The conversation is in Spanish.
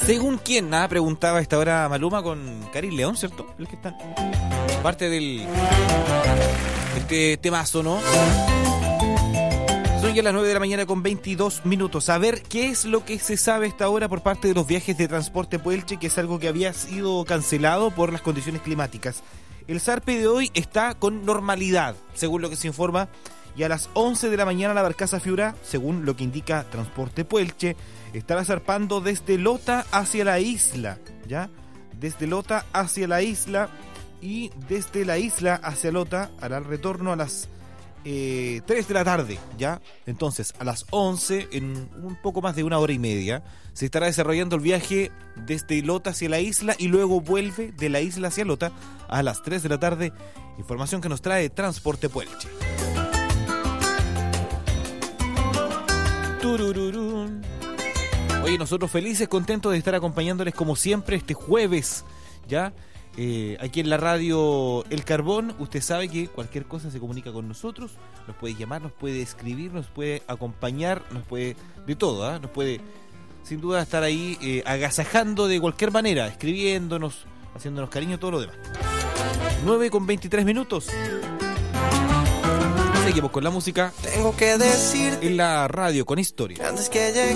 ¿Según quién? Nada, preguntaba a esta hora Maluma con Karim León, ¿cierto? El que está. Parte del... este temazo, ¿no? Son ya las 9 de la mañana con 22 minutos. A ver, ¿qué es lo que se sabe a esta hora por parte de los viajes de Transporte Puelche? Que es algo que había sido cancelado por las condiciones climáticas. El zarpe de hoy está con normalidad, según lo que se informa. Y a las 11 de la mañana la barcaza Fiura, según lo que indica Transporte Puelche, estará zarpando desde Lota hacia la isla, ¿ya? Desde Lota hacia la isla y desde la isla hacia Lota hará el retorno a las 3 de la tarde, ¿ya? Entonces, a las 11, en un poco más de una hora y media, se estará desarrollando el viaje desde Lota hacia la isla y luego vuelve de la isla hacia Lota a las 3 de la tarde. Información que nos trae Transporte Puelche. Turururún. Oye, nosotros felices, contentos de estar acompañándoles como siempre este jueves, ¿ya? Aquí en la radio El Carbón. Usted sabe que cualquier cosa se comunica con nosotros, nos puede llamar, nos puede escribir, nos puede acompañar, nos puede de todo, ¿eh? Nos puede sin duda estar ahí agasajando de cualquier manera, escribiéndonos, haciéndonos cariño, todo lo demás. 9 con 23 minutos. Seguimos con la música. Tengo que decir en la radio con historia. antes que llegue